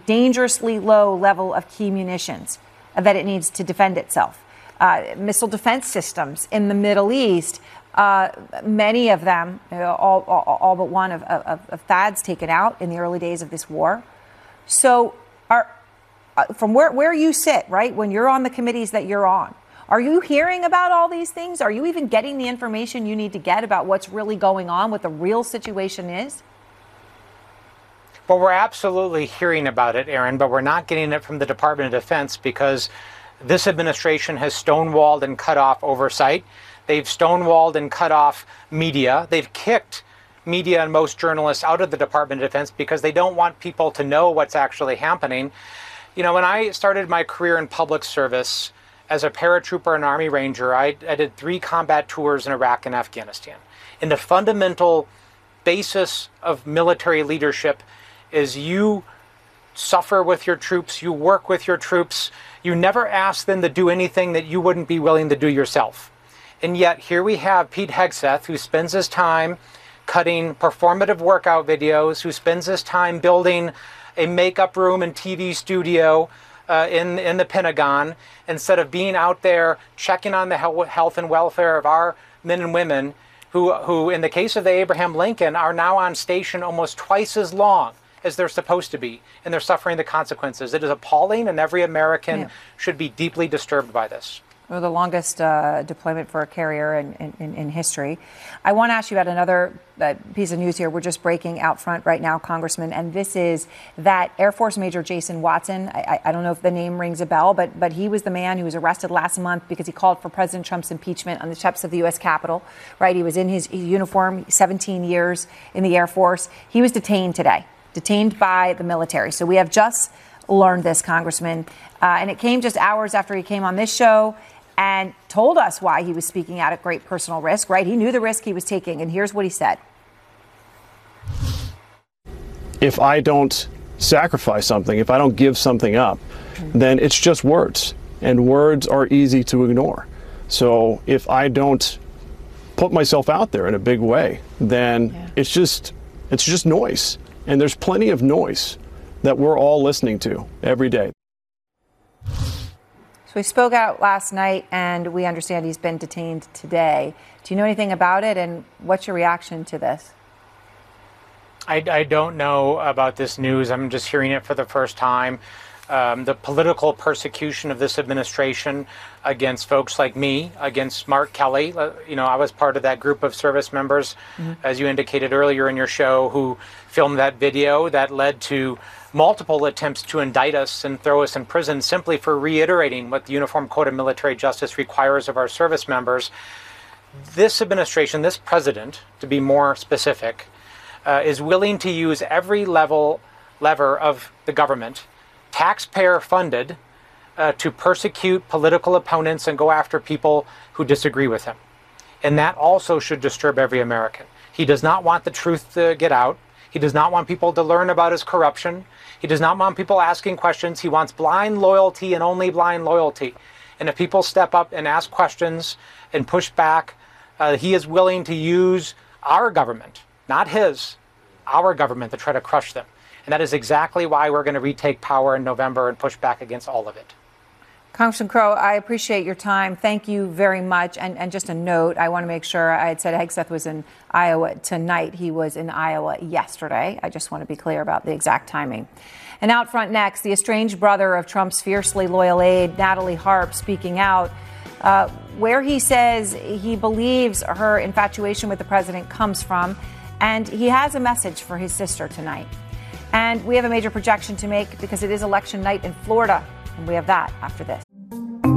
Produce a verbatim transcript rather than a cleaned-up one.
dangerously low level of key munitions that it needs to defend itself. Uh, missile defense systems in the Middle East, uh, many of them, uh, all, all, all but one of, of, of THAAD's taken out in the early days of this war. So are, uh, from where, where you sit, right, when you're on the committees that you're on, are you hearing about all these things? Are you even getting the information you need to get about what's really going on, what the real situation is? Well, we're absolutely hearing about it, Erin, but we're not getting it from the Department of Defense because this administration has stonewalled and cut off oversight. They've stonewalled and cut off media. They've kicked media and most journalists out of the Department of Defense because they don't want people to know what's actually happening. You know, when I started my career in public service as a paratrooper and Army Ranger, I, I did three combat tours in Iraq and Afghanistan. And the fundamental basis of military leadership is you suffer with your troops, you work with your troops, you never ask them to do anything that you wouldn't be willing to do yourself. And yet here we have Pete Hegseth, who spends his time cutting performative workout videos, who spends his time building a makeup room and T V studio uh, in, in the Pentagon, instead of being out there checking on the health and welfare of our men and women who, who, in the case of the Abraham Lincoln, are now on station almost twice as long as they're supposed to be, and they're suffering the consequences. It is appalling, and every American yeah. should be deeply disturbed by this. Well, the longest uh, deployment for a carrier in, in, in history. I want to ask you about another uh, piece of news here. We're just breaking out front right now, Congressman, and this is that Air Force Major Jason Watson. I, I don't know if the name rings a bell, but but he was the man who was arrested last month because he called for President Trump's impeachment on the steps of the U S Capitol. Right, he was in his, his uniform, seventeen years in the Air Force. He was detained today. Detained by the military. So we have just learned this, Congressman. Uh, and it came just hours after he came on this show and told us why he was speaking out at great personal risk, right? He knew the risk he was taking. And here's what he said. If I don't sacrifice something, if I don't give something up, mm-hmm. then it's just words. And words are easy to ignore. So if I don't put myself out there in a big way, then yeah. it's just it's just noise. And there's plenty of noise that we're all listening to every day. So he spoke out last night, and we understand he's been detained today. Do you know anything about it, and what's your reaction to this? I, I don't know about this news. I'm just hearing it for the first time. Um, the political persecution of this administration against folks like me, against Mark Kelly. Uh, you know, I was part of that group of service members, mm-hmm. as you indicated earlier in your show, who filmed that video that led to multiple attempts to indict us and throw us in prison simply for reiterating what the Uniform Code of Military Justice requires of our service members. This administration, this president, to be more specific, uh, is willing to use every level lever of the government, taxpayer funded, uh, to persecute political opponents and go after people who disagree with him. And that also should disturb every American. He does not want the truth to get out. He does not want people to learn about his corruption. He does not want people asking questions. He wants blind loyalty and only blind loyalty. And if people step up and ask questions and push back, uh, he is willing to use our government, not his, our government, to try to crush them. And that is exactly why we're going to retake power in November and push back against all of it. Congressman Crow, I appreciate your time. Thank you very much. And, and just a note, I want to make sure I had said Hegseth was in Iowa tonight. He was in Iowa yesterday. I just want to be clear about the exact timing. And out front next, the estranged brother of Trump's fiercely loyal aide, Natalie Harp, speaking out, uh, where he says he believes her infatuation with the president comes from. And he has a message for his sister tonight. And we have a major projection to make because it is election night in Florida. And we have that after this.